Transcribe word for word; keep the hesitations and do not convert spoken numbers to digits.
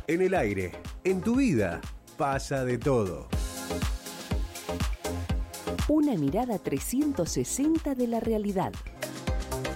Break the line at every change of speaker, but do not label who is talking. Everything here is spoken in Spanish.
En el aire, en tu vida, pasa de todo.
Una mirada trescientos sesenta de la realidad.